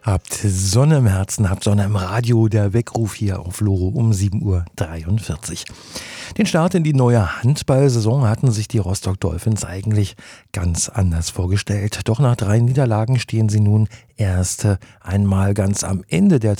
Habt Sonne im Herzen, habt Sonne im Radio, der Weckruf hier auf Loro um 7:43 Uhr. Den Start in die neue Handballsaison hatten sich die Rostock Dolphins eigentlich ganz anders vorgestellt. Doch nach 3 Niederlagen stehen sie nun erst einmal ganz am Ende der